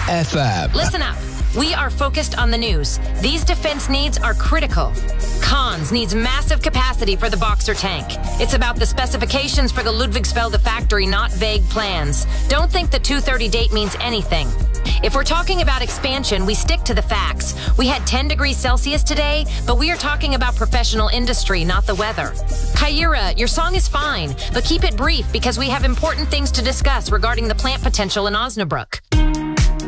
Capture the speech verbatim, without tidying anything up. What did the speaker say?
F M. Listen up. We are focused on the news. These defense needs are critical. Cons needs massive capacity for the Boxer tank. It's about the specifications for the Ludwigsfelde factory, not vague plans. Don't think the two thirty date means anything. If we're talking about expansion, we stick to the facts. We had ten degrees Celsius today, but we are talking about professional industry, not the weather. Kyra, your song is fine, but keep it brief because we have important things to discuss regarding the plant potential in Osnabrück.